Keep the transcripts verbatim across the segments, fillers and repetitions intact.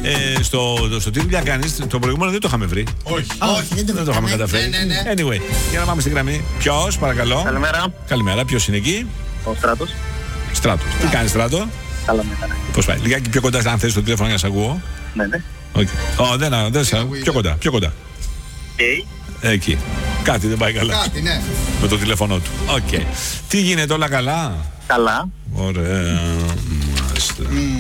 Ε, στο, στο τι δουλειά κάνεις, το προηγούμενο δεν το είχαμε βρει. Όχι, όχι, δεν το, δεν το είχαμε καταφέρει. Ναι, ναι, ναι. Anyway, για να πάμε στη γραμμή. Ποιος, παρακαλώ. Καλημέρα. Καλημέρα, ποιος είναι εκεί? Ο Στράτος. Στράτος. Τι κάνεις, Στράτο? Καλά με. Πώς πάει? Λιγάκι πιο κοντά, αν θες το τηλέφωνο για να σ' ακούω. Ναι, ναι. Okay. Oh, δεν, δεν σ' ακούω. Πιο κοντά, πιο κοντά. Okay. Εκεί. Κάτι δεν πάει καλά. Κάτι, ναι. Με το τηλέφωνο του. Οκ. Okay. Τι γίνεται, όλα καλά? Καλά. Ωραία. Μάλιστα.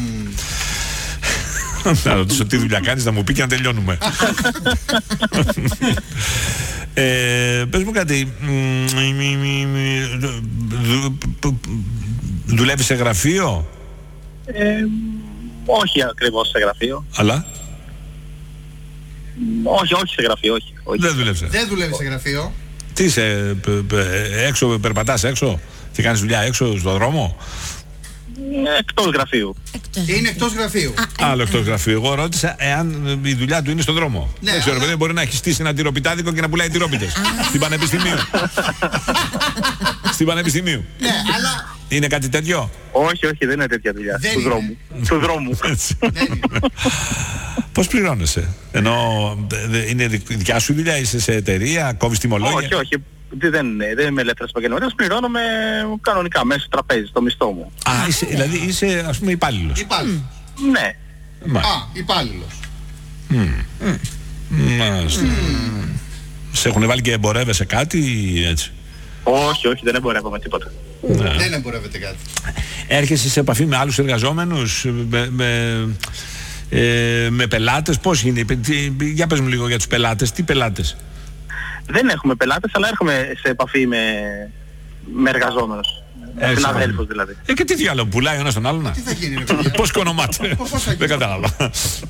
Να ρωτήσω τι δουλειά κάνεις, να μου πει και να τελειώνουμε. ε, πες μου κάτι. Δουλεύεις σε γραφείο? Ε, όχι ακριβώς σε γραφείο. Αλλά? Όχι, όχι σε γραφείο, όχι. όχι. Δεν δουλεύεις. Δεν δουλεύεις σε γραφείο. Τι είσαι, έξω, περπατάς έξω? Τι κάνεις δουλειά έξω στον δρόμο? Εκτός γραφείου. Εκτός. Είναι εκτός γραφείου. Α, Άλλο εκτός γραφείου. Εγώ ρώτησα εάν η δουλειά του είναι στον δρόμο. Ναι, δεν ξέρω, αλλά... παιδί, μπορεί να έχει στήσει ένα τυροπιτάδικο και να πουλάει τυρόπιτες. Στην Πανεπιστημίου. Στην Πανεπιστημίου. Ναι, αλλά... Είναι κάτι τέτοιο? Όχι, όχι, δεν είναι τέτοια δουλειά. Δεν Του είναι. δρόμου. Του δρόμου. Πώς πληρώνεσαι? Ενώ δε- είναι δικ- δικιά σου δουλειά, είσαι σε εταιρεία, κόβεις τιμολόγια? Όχι, όχι. Δεν, δεν είναι, δεν είμαι ελεύθερος επαγγελματίας. Πληρώνομαι κανονικά μέσα στο τραπέζι, στο μισθό μου. Α, είσαι, δηλαδή είσαι ας πούμε υπάλληλος. Υπάλληλος. Ναι. Μάλιστα. Α, υπάλληλος. Μάλιστα. Σε έχουν βάλει και εμπορεύεσαι κάτι ή έτσι? Όχι, όχι, δεν εμπορεύομαι τίποτα. Ναι. Δεν εμπορεύεται κάτι. Έρχεσαι σε επαφή με άλλους εργαζόμενους, με, με, ε, με πελάτες, πώς είναι? Τι, για πες μου λίγο για τους πελάτες, τι πελάτες? Δεν έχουμε πελάτες, αλλά έρχομαι σε επαφή με, με εργαζόμενους. Έτσι. Συναδέλφους δηλαδή. Ε, και τι διάλογο, πουλάει ο ένας τον άλλον? Τι θα γίνει, ρε παιδιά? Πώς και ονομάται? Πώς θα γίνει? Δεν κατάλαβα.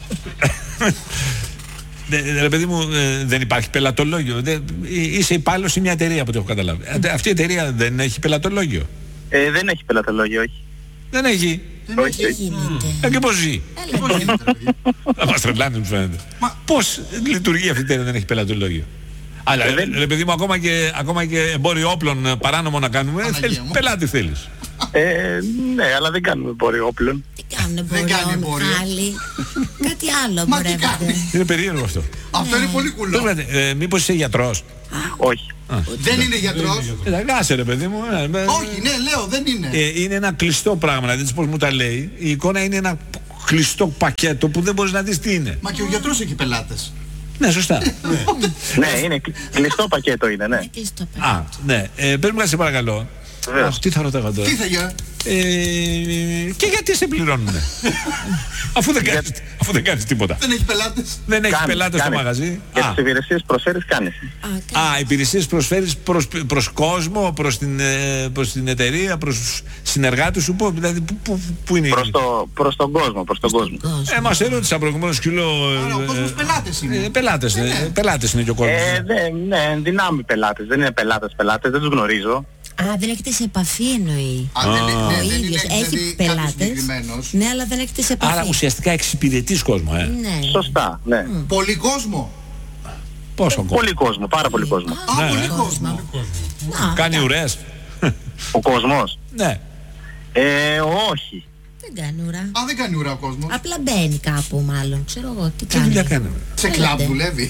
Ε, Ρε παιδί μου, ε, δεν υπάρχει πελατολόγιο. Δεν, ε, είσαι υπάλληλος σε μια εταιρεία από ό,τι έχω καταλάβει. Ε, Αυτή η εταιρεία δεν έχει πελατολόγιο? Ε, δεν έχει πελατολόγιο, όχι. Δεν έχει. Δεν Όχι, έχει. γίνεται. Ε, και πώς ζει? Και πώς γίνεται, ρε παιδιά? Θα μας τρελάνει, μου φαίνεται. Μα- Πώς λειτουργεί αυτή η εταιρεία, δεν έχει πελατολόγιο? Αλλά Ε, ρε, δεν- ρε παιδί μου, ακόμα και, ακόμα και εμπόριο όπλων ε, παράνομο να κάνουμε, Παναγία θέλεις, μου. πελάτη θέλεις. Ε, ναι, αλλά δεν κάνουμε εμπόριο όπλων. Τι κάνουν Δεν κάνει εμπόριο, εμπόριο. άλλοι. Κάτι άλλο Μα τι εμπορεύονται. κάνει? Είναι περίεργο αυτό. Αυτό είναι πολύ Πες κουλό. μου, ε, μήπως είσαι γιατρός? Όχι. Δεν είναι γιατρός. Εντάξει, άσε ρε παιδί μου. ε, ε, Όχι, ναι, λέω, δεν είναι. ε, είναι ένα κλειστό πράγμα, δηλαδή πώς μου τα λέει. Η εικόνα είναι ένα κλειστό πακέτο που δεν μπορείς να δεις τι είναι. Μα και ο γιατρός έχει πελάτες. Ναι, σωστά. Ναι, είναι κλει- κλειστό πακέτο είναι, ναι. Κλειστό Α, πακέτο. ναι. Ε, πες μου κάτι σε παρακαλώ. Βεβαίως. Αχ, τι θα ρωτάγα τώρα. Τι θα γίνει? Ε, και γιατί σε πληρώνουνε? αφού, δεν κάνεις, αφού δεν κάνεις τίποτα. Δεν έχει πελάτες. Δεν έχεις Κάνεις, πελάτες στο κάνεις. μαγαζί. Και Α, τις υπηρεσίες προσφέρεις κάνεις. Α, κα- α, υπηρεσίες προσφέρεις προς, προς κόσμο, προς την, ε, προς την εταιρεία, προς τους συνεργάτες σου. Πού, δηλαδή, πού, πού, πού είναι? Προς, το, προς τον κόσμο, προς τον κόσμο. κόσμο. Ε, μας ερώτησα προηγουμένως και λέω... Άρα ο ε, κόσμος ε, πελάτες ε, είναι. πελάτες, Ναι, ε, ναι. πελάτες είναι και ο κόσμος. Ε, ναι, ναι, δυνάμει πελάτες. Δεν είναι πελάτες πελάτες, δεν τους γνωρίζω. Α, δεν έχετε σε επαφή εννοεί. Α, δεν είναι- Ο ναι, δεν ίδιος είναι έχει δηλαδή κάποιος πελάτες. συγκεκριμένος. Ναι, αλλά δεν έχετε σε επαφή. Άρα ουσιαστικά εξυπηρετείς κόσμο, ε. Ναι. Σωστά, ναι. Πολύ κόσμο. Πόσο κόσμο? Πολύ κόσμο, πάρα πολύ κόσμο. Α, Ναι, πολύ ναι. κόσμο. Να, Κάνει ουρές? Ο κόσμος. Ναι. Ε, όχι. δεν κάνει ουρά. Α, δεν κάνει ουρά ο κόσμος. Απλά μπαίνει κάπου μάλλον. Ξέρω εγώ τι Τι κάνει. δουλειά κάνουμε? Σε κλαμπ δουλεύει.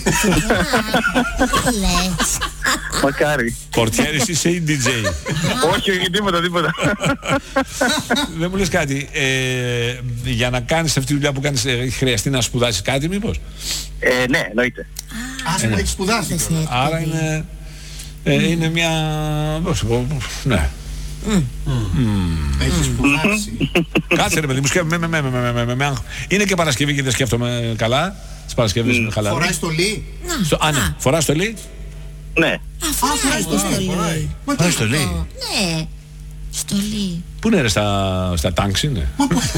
Α, τι λες. Μακάρι. Πορτιέρης είσαι ή ντι τζέι? Όχι, όχι, τίποτα, τίποτα. Δεν μου λες κάτι, ε, για να κάνεις αυτή τη δουλειά που κάνεις, ε, έχει χρειαστεί να σπουδάσεις κάτι μήπως? Ε, ναι, εννοείται. Ας πούμε έχει σπουδάσει. Έδωσε κιόλας. Άρα παιδί. είναι, ε, είναι μια... πώς να πω, ναι. Έχει σπουδάσει. Κάτσε ρε παιδί μου, σκέφτομαι, με, με, με, με, με, με, με άγχο. Είναι και Παρασκευή και δεν σκέφτομαι καλά. Τις Παρασκευές είμαι χαλαρή. Φοράει στολή. Να, Στο, α, ναι. α, Φοράς στολή? Ναι. α, φοράει τη στολή. Μα τι Φοράς στολή. Ναι, στολή. Πού είναι ρε, στα, στα τάγκς είναι?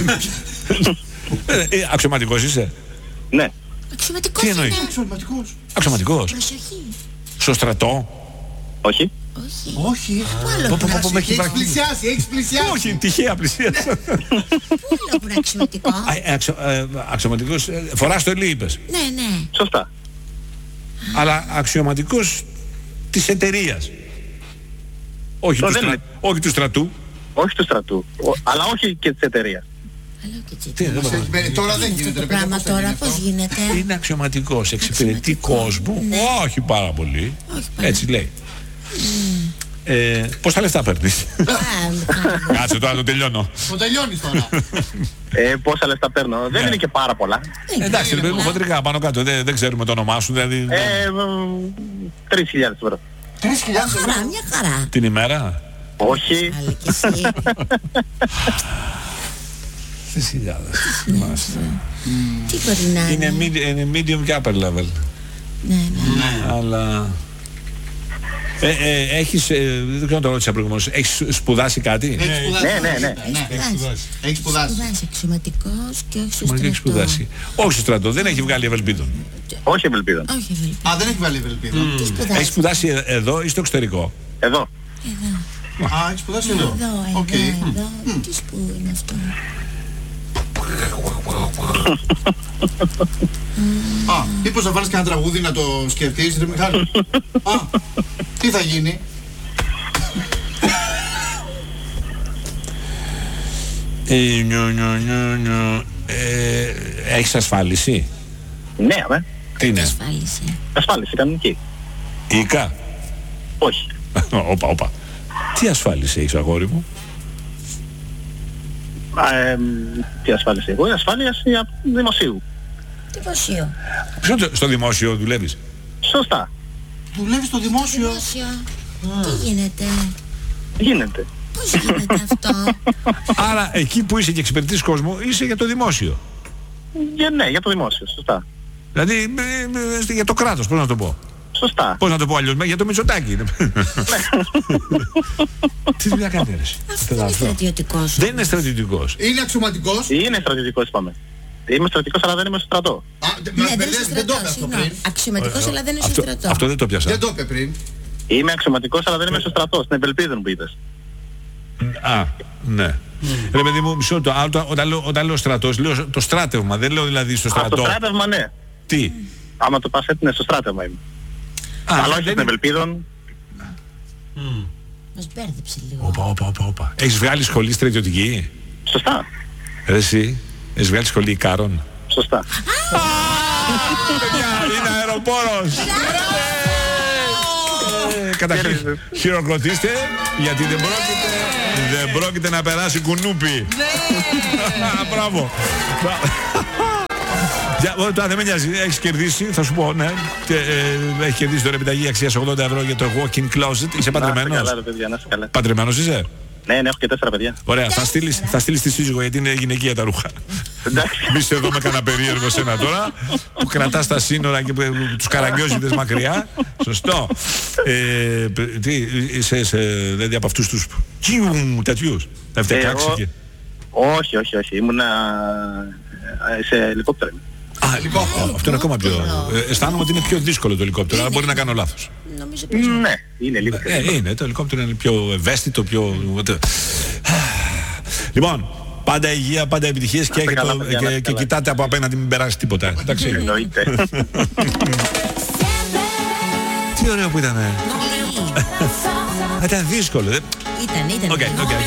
ε, ε, αξιωματικός είσαι? Ναι. Αξιωματικός Τι εννοείς? είναι. Αξιωματικός. Αξιωματικός? Προσοχή. Στο στρατό? Όχι. Όχι. Όχι. Πού άλλο Πω, που πω, να πω, με έχει Έχεις βαρθεί. πλησιάσει, έχεις πλησιάσει. Όχι, τυχαία πλησίασα. πού άλλο που είναι αξιωματικό. Α, ε, αξιο, ε, αξιωματικός, ε, φοράς στολή είπες. Ναι, ναι. Σωστά. Αλλά αξιωματικός της εταιρείας. Όχι, Το του, δεν στρα... είναι. όχι του στρατού. Όχι του στρατού. Ο- αλλά όχι και της εταιρείας. Καλό και έτσι. Τι, δεν Σε- μπορώ. Τώρα δεν Αυτό γίνεται. το ρε παιδί, πράγμα πώς θα γίνει τώρα αυτό? πώς γίνεται. Είναι αξιωματικός, εξυπηρετεί Αξιωματικό. κόσμο. Ναι. Όχι πάρα πολύ. Όχι πάρα. Έτσι λέει. Ε, πόσα λεφτά παίρνεις? Α, μη Κάτσε τώρα το τελειώνω. Το τελειώνεις τώρα. Ε, πόσα λεφτά παίρνω. Δεν Ναι. είναι και πάρα πολλά. Εντάξει, ρε παιδί μου, χοντρικά πάνω κάτω. Δεν, δεν ξέρουμε το όνομά σου. Δηλαδή, Ε, τρεις χιλιάδες ευρώ. Τρεις χιλιάδες ευρώ. χαρά, μια χαρά. την ημέρα. Όχι. Άλλη και εσύ. Τρεις χιλιάδες. Μάλιστα. Τι μπορεί να Είναι είναι. mid- είναι medium και upper level. Ναι, ναι. Αλλά. Ε, ε, έχεις, ε, δεν ξέρω αν το ρώτησα προηγουμένως, έχεις σπουδάσει κάτι? Έχεις σπουδάσει. Ναι, ναι, ναι. Έχεις σπουδάσει. Έχεις σπουδάσει. Σπουδάσει αξιωματικός και όχι στο Μα και έχεις στρατό. σπουδάσει. Όχι στο στρατό, δεν έχει βγάλει ευελπίδων. Όχι ευελπίδων. Όχι ευελπίδων. Α, δεν έχει βάλει ευελπίδα. Τι Έχεις σπουδάσει. σπουδάσει ε- εδώ ή στο εξωτερικό? Εδώ. Α, έχει σπουδάσει εδώ. Εδώ, Οκ. εδώ, εδώ. Τι σπουδή είναι αυτό. Α, μήπως να βάλεις κανένα τραγούδι να το σκεφτείς, ρε Μιχάλη. Α, τι θα γίνει. Ε, νιο, νιο, νιο, νιο. Ε, έχεις ασφάλιση? Ναι, αμέ. Τι είναι? Ασφάλιση. Ασφάλιση κανονική. Οίκα? Όχι. Όπα, όπα. Τι ασφάλιση έχεις, αγόρι μου? Α, ε, τι ασφάλιση. Εγώ η ασφάλεια δημοσίου. Δημοσίο. Ποιο το- στο δημόσιο δουλεύεις? Σωστά. Δουλεύεις στο δημόσιο. Δημόσιο. Τι γίνεται. Γίνεται. Πώς γίνεται αυτό. Άρα εκεί που είσαι και εξυπηρετείς κόσμο είσαι για το δημόσιο. Για, ναι, για το δημόσιο. Σωστά. Δηλαδή ε, ε, για το κράτος, πώς να το πω. Σωστά. Πώς να το πω αλλιώς, μα για το Μητσοτάκη. Τι δουλειά κάνει ρε εσύ? Αυτό δεν είναι στρατιωτικός. Δεν είναι στρατιωτικός. Είναι αξιωματικός. Είναι στρατιωτικός, είπαμε. Είμαι στρατιωτικός, αλλά δεν είμαι στο στρατό. Α, Ναι, μας δεν είναι μπερδεύεις, στο δεν το στρατό. είπε αυτό Συγγνώμη. πριν. Αξιωματικός, αλλά δεν είναι στο Αυτό, στρατό. αυτό δεν το πιάσα. Δεν το είπε πριν. Είμαι αξιωματικός, αλλά δεν είμαι στο στρατό. Στην ευελπίδων που είπες. Α, ναι. Ρε παιδί μου, μισό το άλλο, όταν, λέω, όταν λέω στρατός, λέω το στράτευμα, δεν λέω δηλαδή στο Α, στο στρατό. στράτευμα, ναι. Τι? Άμα το πας έτσι, ναι, στο στράτευμα είμαι. Α, Αλλά όχι δεν στην είναι- ευελπίδων. Μας μπέρδεψε λίγο. Όπα, όπα, όπα, όπα. Έχεις βγάλει σχολή στρατιωτική? Σωστά. Ρε εσύ, έχεις βγάλει σχολή Ικάρων? Σωστά. Παιδιά, είναι αεροπόρος! Ε, Καταρχήν, χειροκροτήστε, γιατί δεν πρόκειται, δεν πρόκειται να περάσει κουνούπι. Μπράβο. Για, ό, τώρα δεν με νοιάζει, έχεις κερδίσει, θα σου πω, ναι. Και, ε, έχει κερδίσει τώρα επιταγή αξίας ογδόντα ευρώ για το walk-in closet. Είσαι Να είστε παντρεμένος? καλά, ρε παιδιά, να είστε καλά. Παντρεμένος είσαι? Ναι, ναι, έχω και τέσσερα παιδιά. Ωραία, θα στείλεις, θα στείλεις τη σύζυγο γιατί είναι γυναικεία τα ρούχα. Εντάξει. Μη σε δω με κανένα περίεργο σένα τώρα που κρατάς τα σύνορα και που, που τους καραγκιόζιδες μακριά. Σωστό. Ε, π- τι, είσαι, είσαι, δηλαδή από αυτούς τους κιουμ τέτοιους. Τα εφ δεκαέξι εγώ- και... Όχι, όχι, όχι. Ήμουνα ε, σε ελικόπτερο. Α, αυτό είναι ακόμα πιο... Ε, αισθάνομαι ότι είναι πιο δύσκολο το ελικόπτερο, αλλά μπορεί να κάνω λάθος. Νομίζω πως Ναι, είναι λίγο πιο Ε, είναι, το ελικόπτερο είναι πιο ευαίσθητο, πιο... Λοιπόν, πάντα υγεία, πάντα επιτυχίες και, είστε καλά, έχετε- παιδιά, να και, είστε και καλά. κοιτάτε από απέναντι μην περάσει τίποτα. Εντάξει. εννοείται. Τι ωραίο που ήταν. πολύ. Ήταν δύσκολο. δεν- Ήταν, ήταν. Οκ, οκ, οκ.